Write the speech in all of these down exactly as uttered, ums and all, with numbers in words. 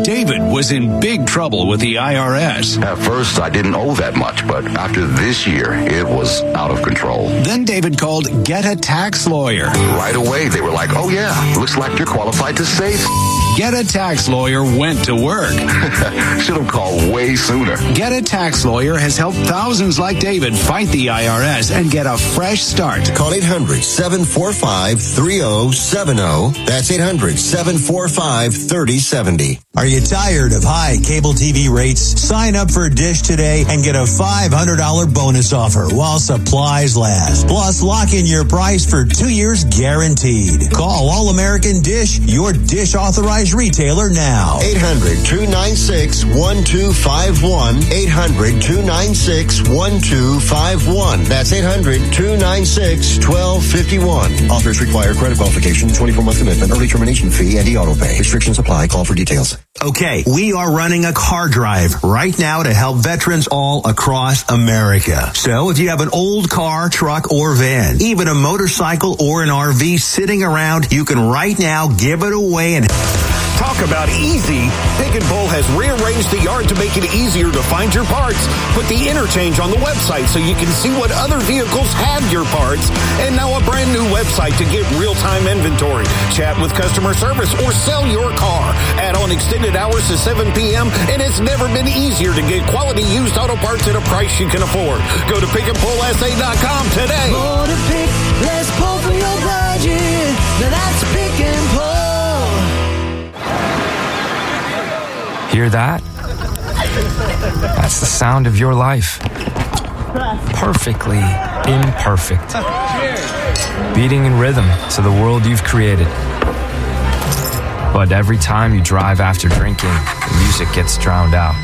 David was in big trouble with the I R S. At first, I didn't owe that much, but after this year, it was out of control. Then David called Get a Tax Lawyer. Right away, they were like, oh yeah, looks like you're qualified to save. Get a Tax Lawyer went to work. Should have called way sooner. Get a Tax Lawyer has helped thousands like David fight the I R S and get a fresh start. Call eight hundred, seven four five, three oh seven oh. That's eight hundred, seven four five, three oh seven oh. Are you tired of high cable T V rates? Sign up for Dish today and get a five hundred dollars bonus offer while supplies last. Plus, lock in your price for two years guaranteed. Call All American Dish, your Dish authorized retailer now. eight hundred, two nine six, one two five one. eight hundred, two nine six, one two five one. That's eight hundred, two nine six, one two five one. Offers require credit qualification, twenty-four month commitment, early termination fee, and e-auto pay. Restrictions apply. Call for details. Okay, we are running a car drive right now to help veterans all across America. So if you have an old car, truck, or van, even a motorcycle or an R V sitting around, you can right now give it away and... Talk about easy. Pick and Pull has rearranged the yard to make it easier to find your parts. Put the interchange on the website so you can see what other vehicles have your parts. And now a brand new website to get real-time inventory. Chat with customer service or sell your car. Add on extended hours to seven p.m. and it's never been easier to get quality used auto parts at a price you can afford. Go to pick and pull s a dot com today. More to pick, less pull for your budget. Now that's Pick and Pull. Hear that? That's the sound of your life. Perfectly imperfect. Beating in rhythm to the world you've created. But every time you drive after drinking, the music gets drowned out.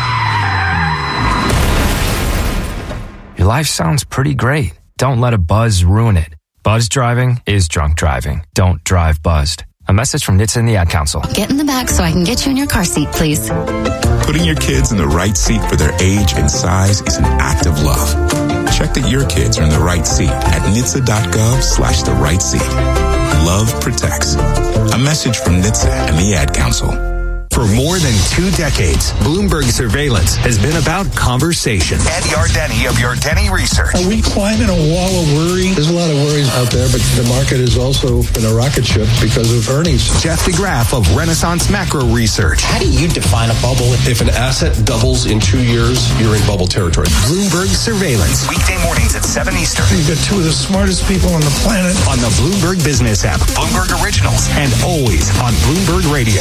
Your life sounds pretty great. Don't let a buzz ruin it. Buzz driving is drunk driving. Don't drive buzzed. A message from N H T S A and the Ad Council. Get in the back so I can get you in your car seat, please. Putting your kids in the right seat for their age and size is an act of love. Check that your kids are in the right seat at N H T S A dot gov slash the right seat. Love protects. A message from N H T S A and the Ad Council. For more than two decades, Bloomberg Surveillance has been about conversation. Ed Yardeni of Yardeni Research. Are we climbing a wall of worry? There's a lot of worries out there, but the market has also been a rocket ship because of earnings. Jeff DeGraff of Renaissance Macro Research. How do you define a bubble? If an asset doubles in two years, you're in bubble territory. Bloomberg Surveillance. Weekday mornings at seven Eastern. You've got two of the smartest people on the planet. On the Bloomberg Business app. Bloomberg Originals. And always on Bloomberg Radio.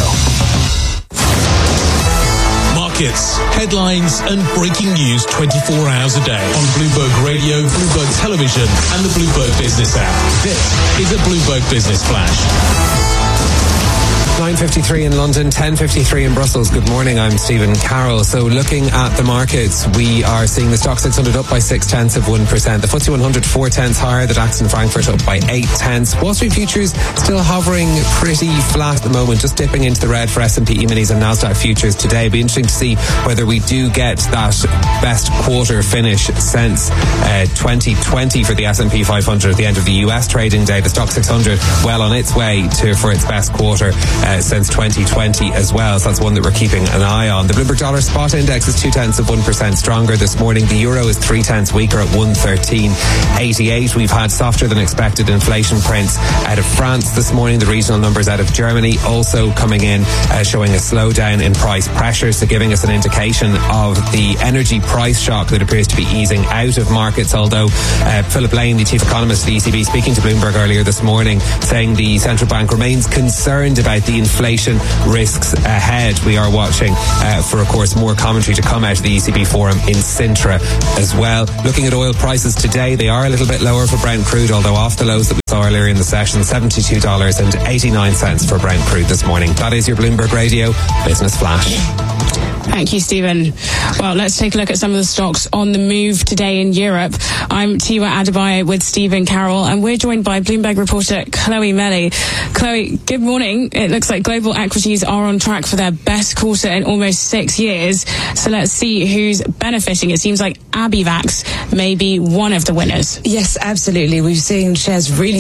Markets, headlines, and breaking news twenty-four hours a day on Bloomberg Radio, Bloomberg Television, and the Bloomberg Business app. This is a Bloomberg Business Flash. nine fifty-three in London, ten fifty-three in Brussels. Good morning, I'm Stephen Carroll. So looking at the markets, we are seeing the Stock six hundred up by six tenths of one percent. The F T S E one hundred four tenths higher. The DAX in Frankfurt up by eight tenths. Wall Street futures still hovering pretty flat at the moment, just dipping into the red for S and P E-minis and NASDAQ futures today. It'll be interesting to see whether we do get that best quarter finish since uh, twenty twenty for the S and P five hundred at the end of the U S trading day. The Stock six hundred well on its way to for its best quarter uh, since twenty twenty as well. So that's one that we're keeping an eye on. The Bloomberg Dollar Spot Index is two tenths of one percent stronger this morning. The Euro is three tenths weaker at one thirteen eighty-eight. We've had softer than expected inflation prints out of France this morning. The regional numbers out of Germany also coming in, uh, showing a slowdown in price pressure, so giving us an indication of the energy price shock that appears to be easing out of markets. Although uh, Philip Lane, the chief economist of the E C B, speaking to Bloomberg earlier this morning, saying the central bank remains concerned about the inflation risks ahead. We are watching uh, for, of course, more commentary to come out of the E C B forum in Sintra as well. Looking at oil prices today, they are a little bit lower for Brent crude, although off the lows that we saw earlier in the session, seventy-two dollars and eighty-nine cents for Brent crude this morning. That is your Bloomberg Radio Business Flash. Thank you, Stephen. Well, let's take a look at some of the stocks on the move today in Europe. I'm Tiwa Adebayo with Stephen Carroll, and we're joined by Bloomberg reporter Chloe Melly. Chloe, good morning. It looks like global equities are on track for their best quarter in almost six years. So let's see who's benefiting. It seems like Abivax may be one of the winners. Yes, absolutely. We've seen shares really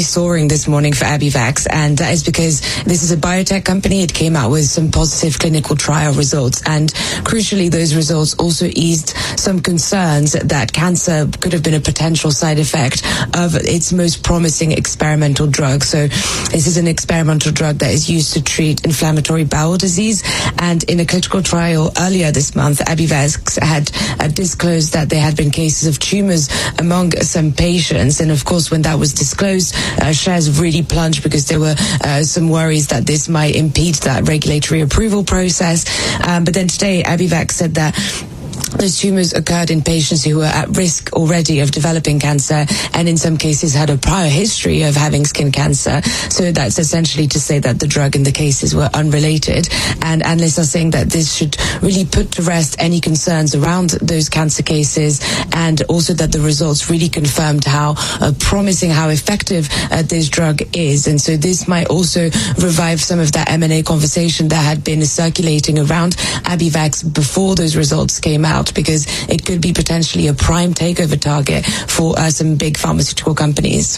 actually soaring this morning for Abivax, and that is because this is a biotech company. It came out with some positive clinical trial results, and crucially, those results also eased some concerns that cancer could have been a potential side effect of its most promising experimental drug. So this is an experimental drug that is used to treat inflammatory bowel disease, and in a clinical trial earlier this month, Abivax had uh, disclosed that there had been cases of tumors among some patients, and of course when that was disclosed, uh, shares really plunged because there were uh, some worries that this might impede that regulatory approval process. Um, but then today, Abivax said that those tumors occurred in patients who were at risk already of developing cancer, and in some cases had a prior history of having skin cancer. So that's essentially to say that the drug in the cases were unrelated. And analysts are saying that this should really put to rest any concerns around those cancer cases, and also that the results really confirmed how uh, promising, how effective uh, this drug is. And so this might also revive some of that M and A conversation that had been circulating around Abivax before those results came out, because it could be potentially a prime takeover target for uh, some big pharmaceutical companies.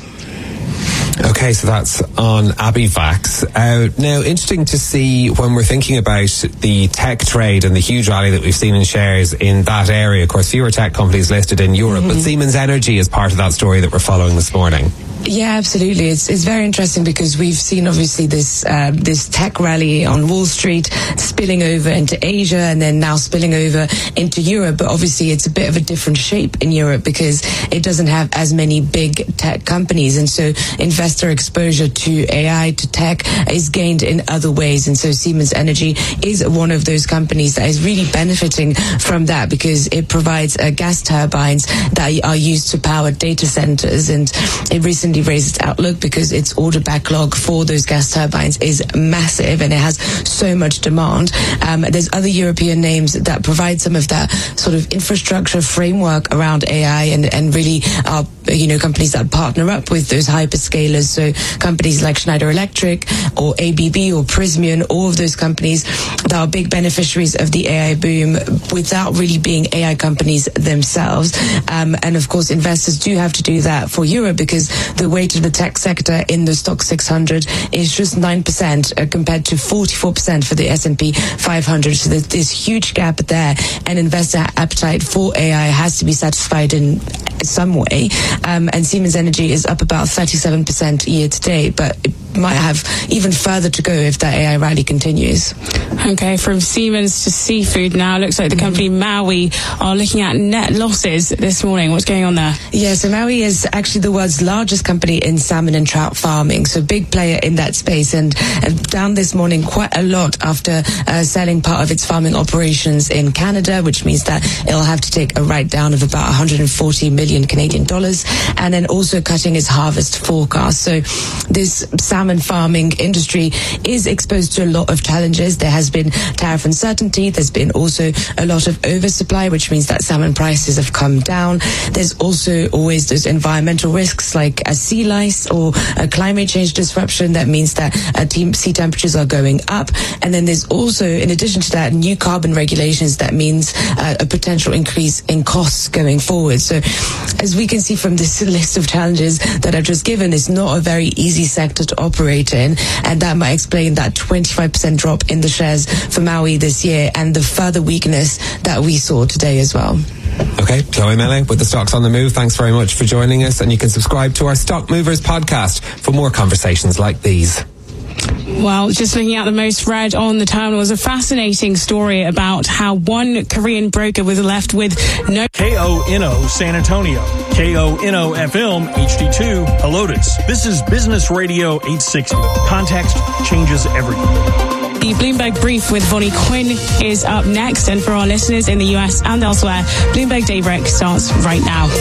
Okay, so that's on Abivax. Uh, now, interesting to see when we're thinking about the tech trade and the huge rally that we've seen in shares in that area. Of course, fewer tech companies listed in Europe, mm-hmm. but Siemens Energy is part of that story that we're following this morning. Yeah, absolutely. It's it's very interesting because we've seen obviously this uh, this tech rally on Wall Street spilling over into Asia and then now spilling over into Europe. But obviously it's a bit of a different shape in Europe because it doesn't have as many big tech companies. And so investor exposure to A I, to tech is gained in other ways. And so Siemens Energy is one of those companies that is really benefiting from that because it provides uh, gas turbines that are used to power data centers. And it recently raised its outlook because its order backlog for those gas turbines is massive and it has so much demand. Um, there's other European names that provide some of that sort of infrastructure framework around A I and, and really are, you know, companies that partner up with those hyperscalers. So companies like Schneider Electric or A B B or Prysmian, all of those companies that are big beneficiaries of the A I boom without really being A I companies themselves. Um, and of course, investors do have to do that for Europe because the weight of the tech sector in the stock six hundred is just nine percent uh, compared to forty-four percent for the S and P five hundred. So there's this huge gap there, and investor appetite for A I has to be satisfied in some way. Um, and Siemens Energy is up about thirty-seven percent year to date, but it might have even further to go if that A I rally continues. Okay, from Siemens to seafood now. Looks like the company Maui are looking at net losses this morning. What's going on there? Yeah, so Maui is actually the world's largest company in salmon and trout farming, so big player in that space, and uh, down this morning quite a lot after uh, selling part of its farming operations in Canada, which means that it'll have to take a write down of about one hundred forty million Canadian dollars, and then also cutting its harvest forecast. So this salmon farming industry is exposed to a lot of challenges. There has been tariff uncertainty. There's been also a lot of oversupply, which means that salmon prices have come down. There's also always those environmental risks like a sea lice or a climate change disruption that means that uh, sea temperatures are going up. And then there's also, in addition to that, new carbon regulations that means uh, a potential increase in costs going forward. So as we can see from this list of challenges that I've just given, it's not a very easy sector to operate in, and that might explain that twenty-five percent drop in the shares for Maui this year and the further weakness that we saw today as well. Okay, Chloe Mele with the Stocks on the Move. Thanks very much for joining us, and you can subscribe to our Stock Movers podcast for more conversations like these. Well, just looking at the most read on the terminal was a fascinating story about how one Korean broker was left with no... K O N O San Antonio, K O N O F M H D two Helotes. This is Business Radio eight sixty. Context changes everything. The Bloomberg Brief with Vonnie Quinn is up next, and for our listeners in the U S and elsewhere, Bloomberg Daybreak starts right now.